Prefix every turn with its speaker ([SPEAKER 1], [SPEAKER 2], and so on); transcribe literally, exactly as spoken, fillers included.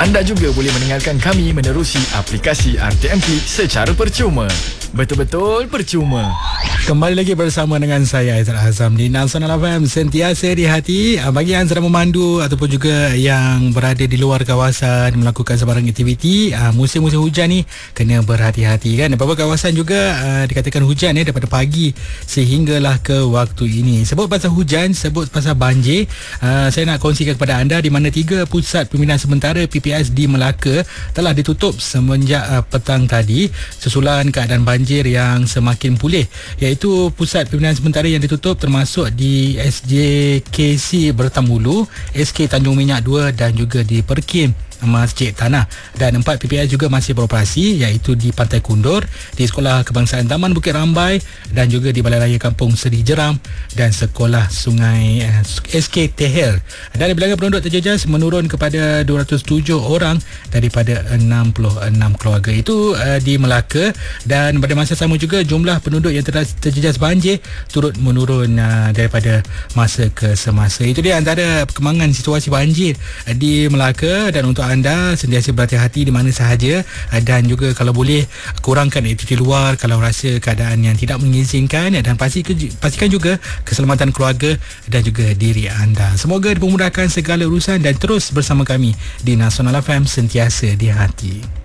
[SPEAKER 1] Anda juga boleh mendengarkan kami menerusi aplikasi R T M P secara percuma. Betul-betul percuma.
[SPEAKER 2] Kembali lagi bersama dengan saya Aizat Azam di Nasional F M, sentiasa di hati. Bagi yang sedang memandu ataupun juga yang berada di luar kawasan melakukan sebarang aktiviti, musim-musim hujan ni kena berhati-hati kan. Beberapa kawasan juga uh, dikatakan hujan ya daripada pagi sehinggalah ke waktu ini. Sebut pasal hujan, sebut pasal banjir, uh, saya nak kongsikan kepada anda di mana tiga pusat pembinaan sementara P P S di Melaka telah ditutup semenjak uh, petang tadi susulan keadaan banjir yang semakin pulih, iaitu pusat pembinaan sementara yang ditutup termasuk di S J K C Bertamulu, S K Tanjung Minyak dua dan juga di Perkim Masjid Tanah. Dan empat P P S juga masih beroperasi, iaitu di Pantai Kundur, di Sekolah Kebangsaan Taman Bukit Rambai dan juga di Balai Raya Kampung Seri Jeram dan Sekolah Sungai eh, S K Tehel. Dan bilangan penduduk terjejas menurun kepada dua ratus tujuh orang daripada enam puluh enam keluarga. Itu uh, di Melaka. Dan pada masa sama juga jumlah penduduk yang ter- terjejas banjir turut menurun uh, daripada masa ke semasa. Itu dia antara perkembangan situasi banjir uh, di Melaka. Dan untuk anda sentiasa berhati-hati di mana sahaja, dan juga kalau boleh kurangkan aktiviti luar kalau rasa keadaan yang tidak mengizinkan, dan pastikan, pastikan juga keselamatan keluarga dan juga diri anda. Semoga dipermudahkan segala urusan dan terus bersama kami di Nasional F M, sentiasa di hati.